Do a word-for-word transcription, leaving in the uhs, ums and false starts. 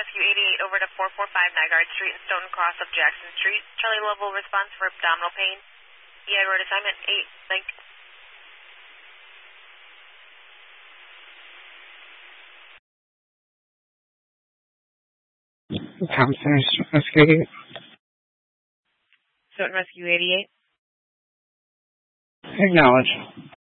Rescue eighty-eight over to four forty-five Nygaard Street and Stone Cross of Jackson Street. Charlie level response for abdominal pain. E. Edward assignment eight. Thank you. Town Center, Rescue eighty-eight. Stone Rescue eighty-eight. Acknowledge.